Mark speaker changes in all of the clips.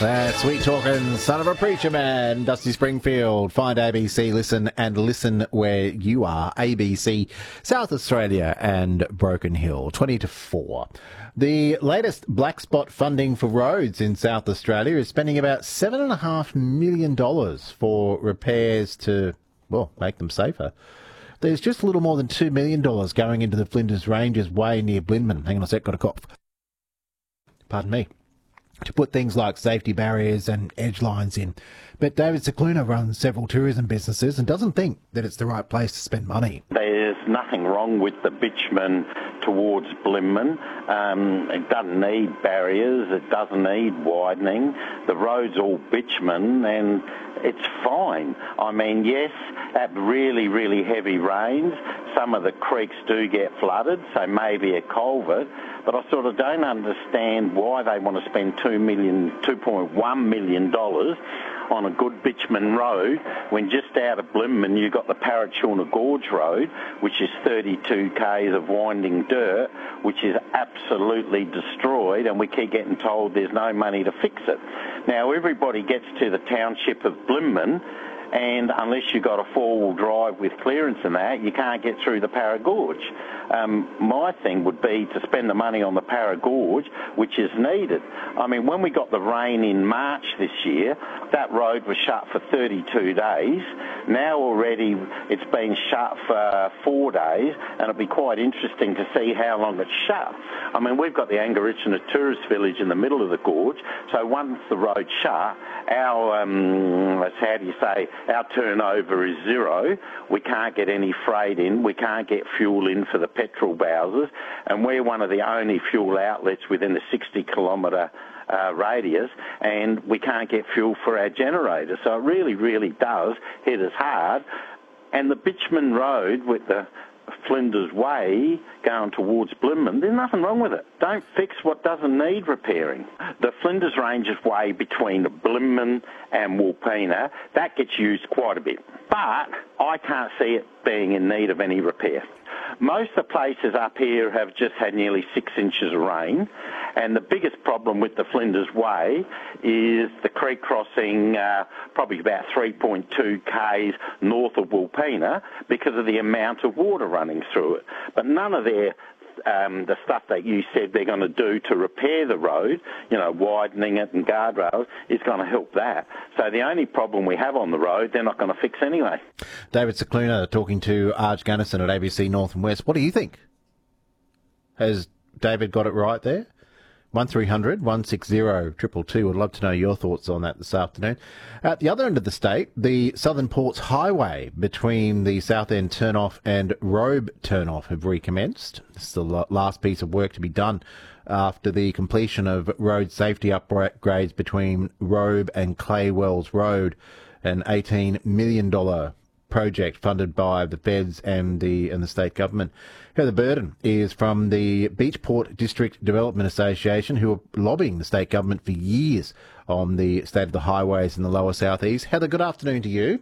Speaker 1: That sweet talking son of a preacher man, Dusty Springfield. Find ABC, listen and listen where you are. ABC, South Australia and Broken Hill, 20 to 4. The latest black spot funding for roads in South Australia is spending about $7.5 million for repairs to, well, make them safer. There's just a little more than $2 million going into the Flinders Ranges Way near Blinman. Hang on a sec, got a cough. Pardon me. To put things like safety barriers and edge lines in. But David Cicluna runs several tourism businesses and doesn't think that it's the right place to spend money.
Speaker 2: There's nothing wrong with the bitumen towards Blinman. It doesn't need barriers, it doesn't need widening. The road's all bitumen and it's fine. I mean, yes, at really, really heavy rains, some of the creeks do get flooded, so maybe a culvert, but I sort of don't understand why they want to spend $2.1 million on a good bitumen road when just out of Blinman you've got the Parachuna Gorge Road, which is 32 k's of winding dirt, which is absolutely destroyed, and we keep getting told there's no money to fix it. Now, everybody gets to the township of Blinman, and unless you've got a four-wheel drive with clearance and that, you can't get through the Para Gorge. My thing would be to spend the money on the Para Gorge, which is needed. I mean, when we got the rain in March this year, that road was shut for 32 days. Now already it's been shut for 4 days, and it'll be quite interesting to see how long it's shut. I mean, we've got the Angarichina tourist village in the middle of the gorge, so once the road's shut, our turnover is zero. We can't get any freight in. We can't get fuel in for the petrol bowsers. And we're one of the only fuel outlets within the 60-kilometre radius, and we can't get fuel for our generators. So it really, really does hit us hard. And the bitumen road with the Flinders Way going towards Blinman, there's nothing wrong with it. Don't fix what doesn't need repairing. The Flinders Ranges Way between Blinman and Walpena, that gets used quite a bit. But I can't see it being in need of any repair. Most of the places up here have just had nearly 6 inches of rain, and the biggest problem with the Flinders Way is the creek crossing probably about 3.2 k's north of Walpena because of the amount of water running through it. But none of the stuff that you said they're going to do to repair the road, you know, widening it and guardrails, is going to help that. So the only problem we have on the road, they're not going to fix anyway.
Speaker 1: David Cicluna talking to Arj Gunnison at ABC North and West. What do you think? Has David got it right there? 1300 160 222. Would love to know your thoughts on that this afternoon. At the other end of the state, the Southern Ports Highway between the South End turnoff and Robe turnoff have recommenced. This is the last piece of work to be done after the completion of road safety upgrades between Robe and Claywells Road, an $18 million project funded by the feds and the state government. Heather Burden is from the Beachport District Development Association, who are lobbying the state government for years on the state of the highways in the lower southeast. Heather, good afternoon to you.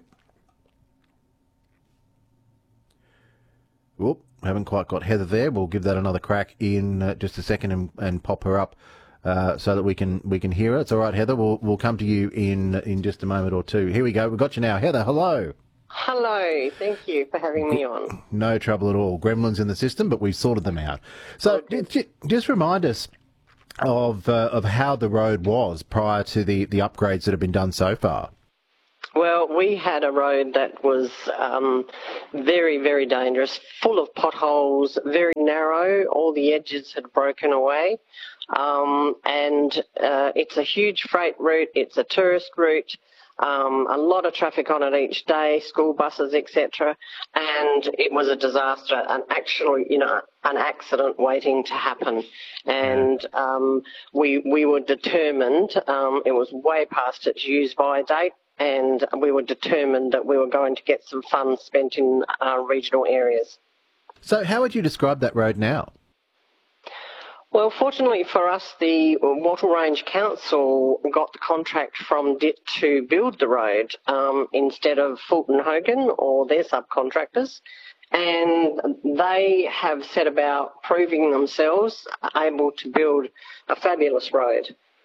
Speaker 1: Whoop, haven't quite got Heather there. We'll give that another crack in just a second and pop her up so that we can hear her. It's all right, Heather. We'll come to you in just a moment or two. Here we go. We've got you now. Heather, hello.
Speaker 3: Hello, thank you for having me on.
Speaker 1: No trouble at all. Gremlins in the system, but we've sorted them out. So just remind us of how the road was prior to the upgrades that have been done so far.
Speaker 3: Well, we had a road that was very, very dangerous, full of potholes, very narrow. All the edges had broken away. And it's a huge freight route. It's a tourist route. A lot of traffic on it each day, school buses, etc. And it was a disaster, and actually, an accident waiting to happen. And we were determined, it was way past its use-by date, and we were determined that we were going to get some funds spent in regional areas.
Speaker 1: So how would you describe that road now?
Speaker 3: Well, fortunately for us, the Wattle Range Council got the contract from DIT to build the road instead of Fulton Hogan or their subcontractors. And they have set about proving themselves able to build a fabulous road.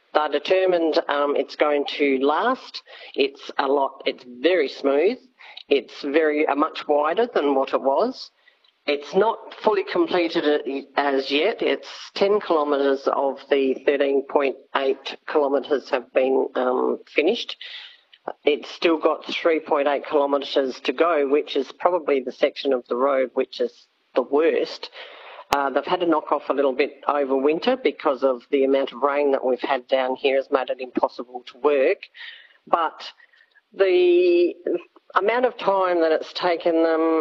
Speaker 3: They're determined it's going to last. It's very smooth. It's much wider than what it was. It's not fully completed as yet. It's 10 kilometres of the 13.8 kilometres have been finished. It's still got 3.8 kilometres to go, which is probably the section of the road which is the worst. They've had to knock off a little bit over winter because of the amount of rain that we've had down here has made it impossible to work. But the amount of time that it's taken them,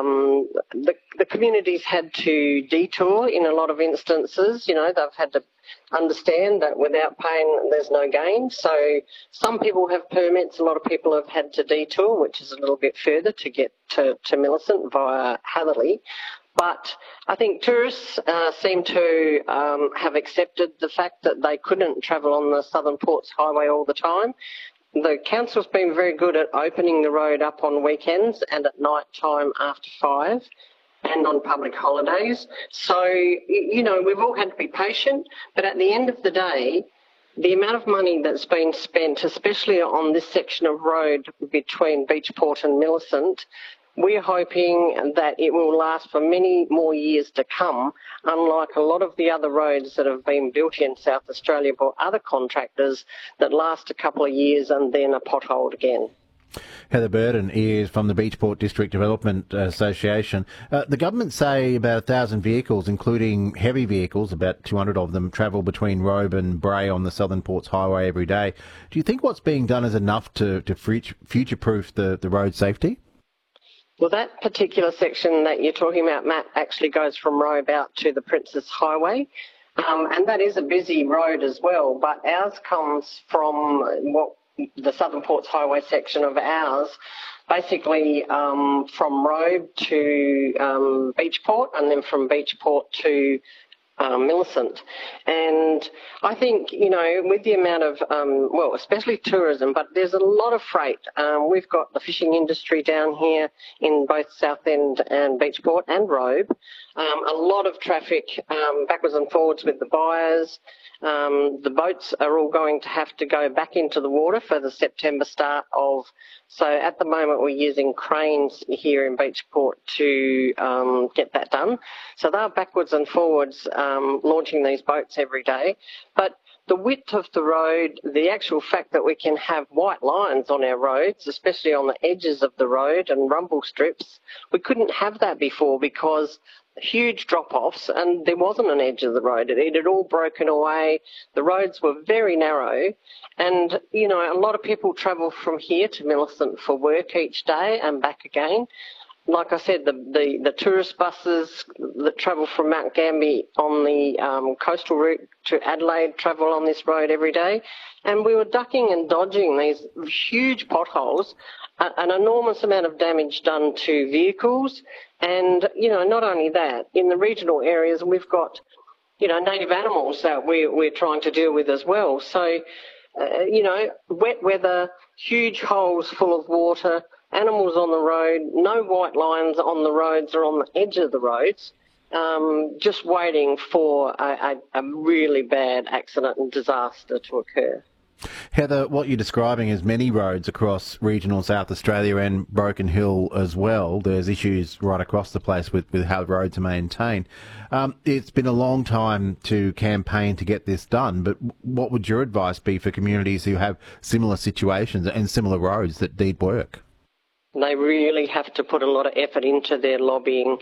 Speaker 3: the community's had to detour in a lot of instances. You know, they've had to understand that without pain there's no gain. So some people have permits, a lot of people have had to detour, which is a little bit further to get to Millicent via Hatherley. But I think tourists seem to have accepted the fact that they couldn't travel on the Southern Ports Highway all the time. The council's been very good at opening the road up on weekends and at night time after 5 and on public holidays. So, you know, we've all had to be patient, but at the end of the day, the amount of money that's been spent, especially on this section of road between Beachport and Millicent, we're hoping that it will last for many more years to come, unlike a lot of the other roads that have been built in South Australia by other contractors that last a couple of years and then are potholed again.
Speaker 1: Heather Burden is from the Beachport District Development Association. The government say about 1,000 vehicles, including heavy vehicles, about 200 of them, travel between Robe and Bray on the Southern Ports Highway every day. Do you think what's being done is enough to future-proof the road safety?
Speaker 3: Well, that particular section that you're talking about, Matt, actually goes from Robe out to the Princess Highway, and that is a busy road as well, but ours comes from the Southern Ports Highway section of ours, basically from Robe to Beachport and then from Beachport to Millicent. And I think, you know, with the amount of, especially tourism, but there's a lot of freight. We've got the fishing industry down here in both Southend and Beachport and Robe. A lot of traffic backwards and forwards with the buyers. The boats are all going to have to go back into the water for the September start of. So at the moment we're using cranes here in Beachport to get that done. So they're backwards and forwards launching these boats every day. But the width of the road, the actual fact that we can have white lines on our roads, especially on the edges of the road and rumble strips, we couldn't have that before because huge drop-offs and there wasn't an edge of the road. It had all broken away. The roads were very narrow and, you know, a lot of people travel from here to Millicent for work each day and back again. Like I said, the tourist buses that travel from Mount Gambier on the coastal route to Adelaide travel on this road every day. And we were ducking and dodging these huge potholes, an enormous amount of damage done to vehicles. And, you know, not only that, in the regional areas we've got, you know, native animals that we're trying to deal with as well. So, you know, wet weather, huge holes full of water, animals on the road, no white lines on the roads or on the edge of the roads, just waiting for a really bad accident and disaster to occur.
Speaker 1: Heather, what you're describing is many roads across regional South Australia and Broken Hill as well. There's issues right across the place with how roads are maintained. It's been a long time to campaign to get this done, but what would your advice be for communities who have similar situations and similar roads that need work?
Speaker 3: They really have to put a lot of effort into their lobbying.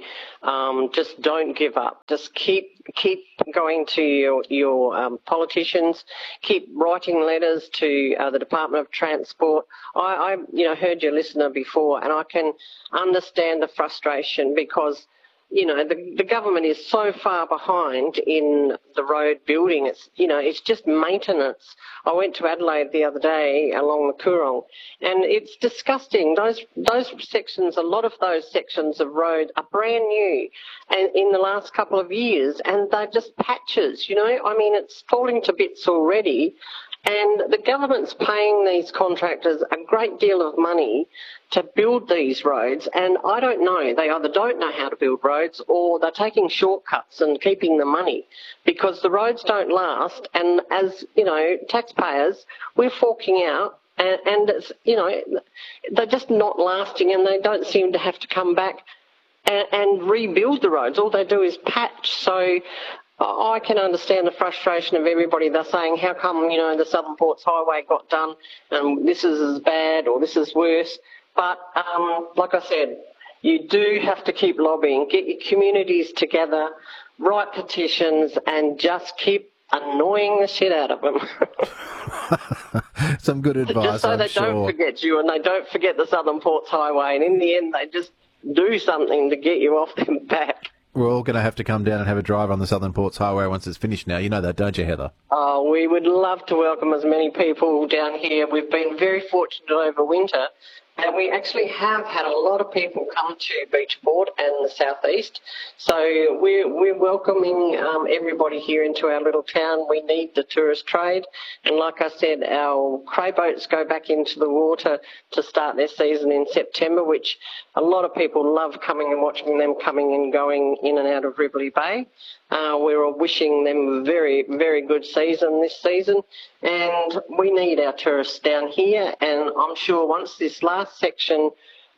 Speaker 3: Just don't give up. Just keep going to your politicians. Keep writing letters to the Department of Transport. I heard your listener before, and I can understand the frustration because, you know, the government is so far behind in the road building. It's just maintenance. I went to Adelaide the other day along the Coorong, and it's disgusting. Those sections, a lot of those sections of road are brand new and in the last couple of years, and they're just patches, you know. I mean, it's falling to bits already. And the government's paying these contractors a great deal of money to build these roads, and I don't know, they either don't know how to build roads or they're taking shortcuts and keeping the money, because the roads don't last, and as, you know, taxpayers, we're forking out, and it's, you know, they're just not lasting, and they don't seem to have to come back and rebuild the roads. All they do is patch. So I can understand the frustration of everybody. They're saying, how come, you know, the Southern Ports Highway got done and this is as bad or this is worse? But like I said, you do have to keep lobbying, get your communities together, write petitions, and just keep annoying the shit out of them.
Speaker 1: Some good advice,
Speaker 3: just so
Speaker 1: I'm
Speaker 3: they
Speaker 1: sure.
Speaker 3: don't forget you and they don't forget the Southern Ports Highway, and in the end they just do something to get you off their back.
Speaker 1: We're all going to have to come down and have a drive on the Southern Ports Highway once it's finished now. You know that, don't you, Heather?
Speaker 3: Oh, we would love to welcome as many people down here. We've been very fortunate over winter, and we actually have had a lot of people come to Beachport and the southeast. So we're welcoming everybody here into our little town. We need the tourist trade. And like I said, our cray boats go back into the water to start their season in September, which a lot of people love coming and watching them coming and going in and out of Rivoli Bay. We're all wishing them a very, very good season this season, and we need our tourists down here, and I'm sure once this last section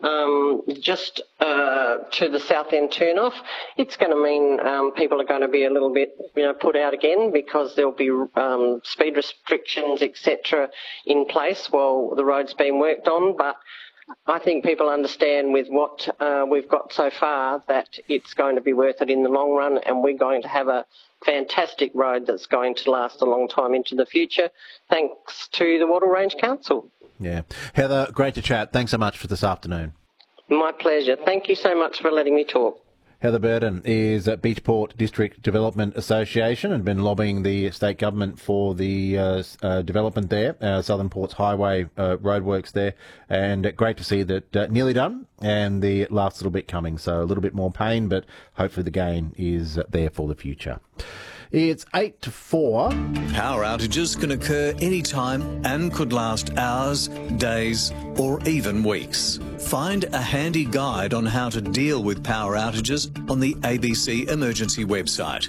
Speaker 3: just to the south end turn off, it's going to mean people are going to be a little bit, you know, put out again, because there'll be speed restrictions, etc. in place while the road's being worked on. But I think people understand with what we've got so far that it's going to be worth it in the long run, and we're going to have a fantastic road that's going to last a long time into the future, thanks to the Wattle Range Council.
Speaker 1: Yeah. Heather, great to chat. Thanks so much for this afternoon.
Speaker 3: My pleasure. Thank you so much for letting me talk.
Speaker 1: Heather Burden is at Beachport District Development Association and been lobbying the state government for the development there, Southern Ports Highway roadworks there, and great to see that nearly done and the last little bit coming. So a little bit more pain, but hopefully the gain is there for the future. It's 8 to 4.
Speaker 4: Power outages can occur anytime and could last hours, days, or even weeks. Find a handy guide on how to deal with power outages on the ABC Emergency website.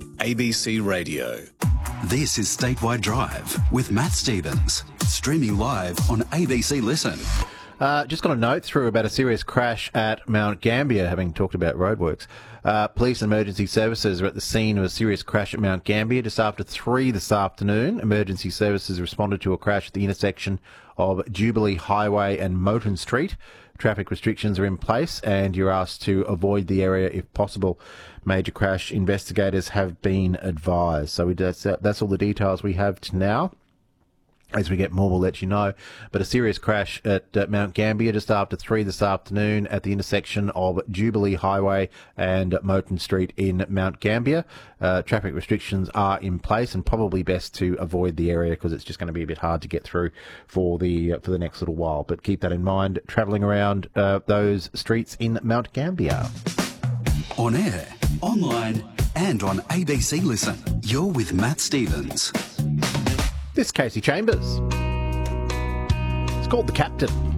Speaker 4: ABC Radio.
Speaker 5: This is Statewide Drive with Matt Stevens, streaming live on ABC Listen.
Speaker 1: Just got a note through about a serious crash at Mount Gambier, having talked about roadworks. Police and emergency services are at the scene of a serious crash at Mount Gambier just after 3 this afternoon. Emergency services responded to a crash at the intersection of Jubilee Highway and Moton Street. Traffic restrictions are in place and you're asked to avoid the area if possible. Major crash investigators have been advised. So that's all the details we have to now. As we get more, we'll let you know. But a serious crash at Mount Gambier just after 3 this afternoon at the intersection of Jubilee Highway and Moton Street in Mount Gambier. Traffic restrictions are in place and probably best to avoid the area because it's just going to be a bit hard to get through for the next little while. But keep that in mind, travelling around those streets in Mount Gambier.
Speaker 5: On air, online, and on ABC Listen. You're with Matt Stevens.
Speaker 1: This is Casey Chambers. It's called The Captain.